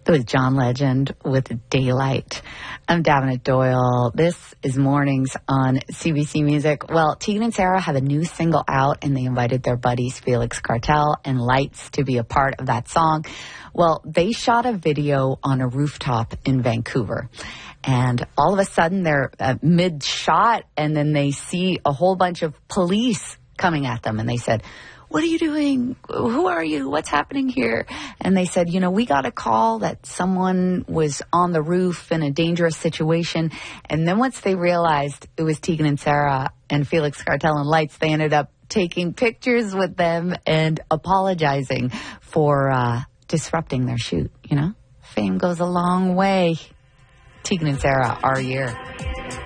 It was John Legend with Daylight. I'm Davenant Doyle. This is Mornings on CBC Music. Well, Tegan and Sara have a new single out, and they invited their buddies Felix Cartal and Lights to be a part of that song. Well, they shot a video on a rooftop in Vancouver. And all of a sudden, they're mid-shot, and then they see a whole bunch of police coming at them. And they said, "What are you doing? Who are you? What's happening here?" And they said, we got a call that someone was on the roof in a dangerous situation. And then once they realized it was Tegan and Sara and Felix Cartal and Lights, they ended up taking pictures with them and apologizing for disrupting their shoot. Fame goes a long way. Tegan and Sara, Our Year.